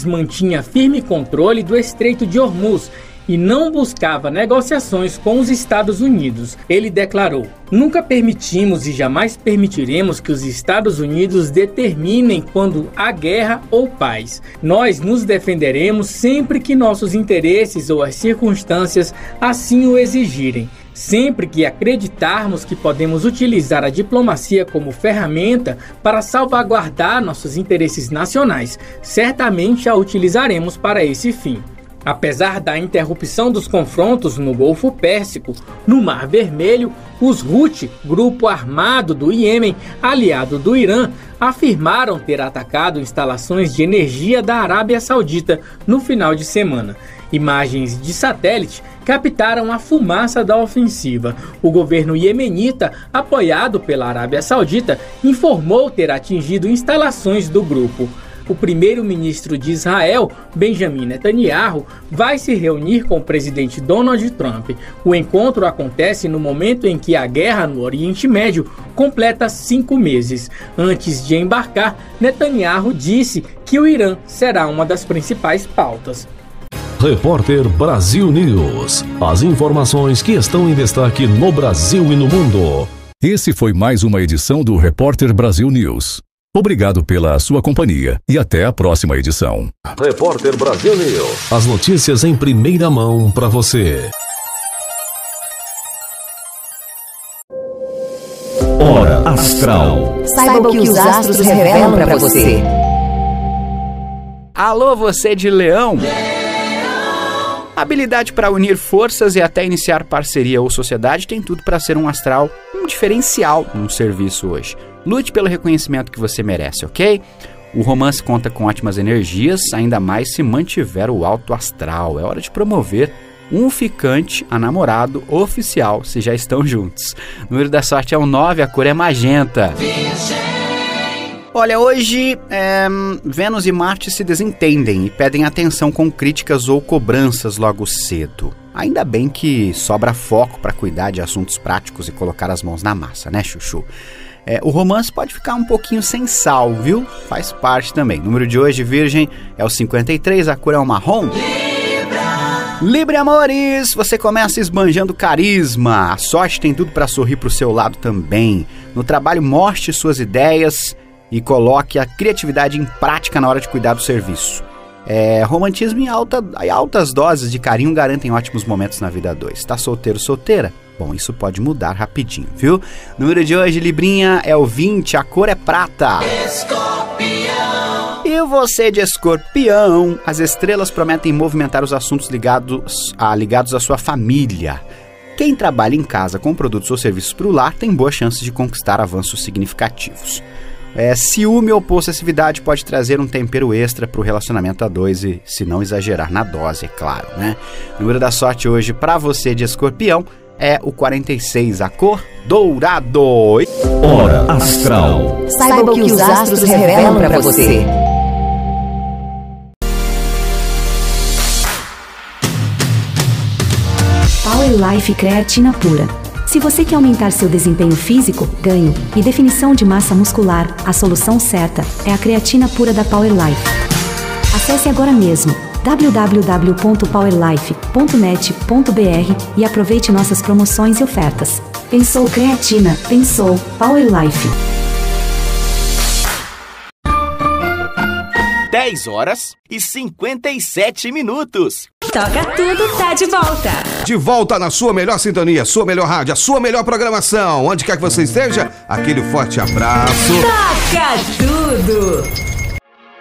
mantinha firme controle do Estreito de Hormuz e não buscava negociações com os Estados Unidos. Ele declarou: "Nunca permitimos e jamais permitiremos que os Estados Unidos determinem quando há guerra ou paz. Nós nos defenderemos sempre que nossos interesses ou as circunstâncias assim o exigirem. Sempre que acreditarmos que podemos utilizar a diplomacia como ferramenta para salvaguardar nossos interesses nacionais, certamente a utilizaremos para esse fim." Apesar da interrupção dos confrontos no Golfo Pérsico, no Mar Vermelho, os Houthi, grupo armado do Iêmen, aliado do Irã, afirmaram ter atacado instalações de energia da Arábia Saudita no final de semana. Imagens de satélite captaram a fumaça da ofensiva. O governo iemenita, apoiado pela Arábia Saudita, informou ter atingido instalações do grupo. O primeiro-ministro de Israel, Benjamin Netanyahu, vai se reunir com o presidente Donald Trump. O encontro acontece no momento em que a guerra no Oriente Médio completa 5 meses. Antes de embarcar, Netanyahu disse que o Irã será uma das principais pautas. Repórter Brasil News. As informações que estão em destaque no Brasil e no mundo. Esse foi mais uma edição do Repórter Brasil News. Obrigado pela sua companhia e até a próxima edição. Repórter Brasil News. As notícias em primeira mão para você. Hora Astral. Saiba o que os astros revelam para você. Alô, você de Leão? Habilidade para unir forças e até iniciar parceria ou sociedade tem tudo para ser um astral, um diferencial no serviço hoje. Lute pelo reconhecimento que você merece, ok? O romance conta com ótimas energias, ainda mais se mantiver o alto astral. É hora de promover um ficante a namorado oficial, se já estão juntos. O número da sorte é o 9, a cor é magenta. Olha, hoje Vênus e Marte se desentendem e pedem atenção com críticas ou cobranças logo cedo. Ainda bem que sobra foco para cuidar de assuntos práticos e colocar as mãos na massa, né, Chuchu? O romance pode ficar um pouquinho sem sal, viu? Faz parte também. O número de hoje, Virgem, é o 53, a cor é o marrom. Libra, amores, você começa esbanjando carisma. A sorte tem tudo para sorrir pro seu lado também. No trabalho, mostre suas ideias e coloque a criatividade em prática na hora de cuidar do serviço. Romantismo em altas doses de carinho garantem ótimos momentos na vida a dois. Tá solteiro, solteira? Bom, isso pode mudar rapidinho, viu? O número de hoje, Librinha, é o 20, a cor é prata. Escorpião. E você de Escorpião, as estrelas prometem movimentar os assuntos ligados à sua família. Quem trabalha em casa com produtos ou serviços para o lar tem boas chances de conquistar avanços significativos. Ciúme ou possessividade pode trazer um tempero extra para o relacionamento a dois e se não exagerar na dose, é claro, né? O número da sorte hoje para você de Escorpião é o 46, a cor dourado. Hora Astral. Saiba o que os astros revelam para você. Power Life Creatina Pura. Se você quer aumentar seu desempenho físico, ganho e definição de massa muscular, a solução certa é a creatina pura da Power Life. Acesse agora mesmo www.powerlife.net.br e aproveite nossas promoções e ofertas. Pensou creatina, pensou Power Life. 10h57. Toca Tudo tá de volta. De volta na sua melhor sintonia, sua melhor rádio, a sua melhor programação. Onde quer que você esteja, aquele forte abraço. Toca Tudo.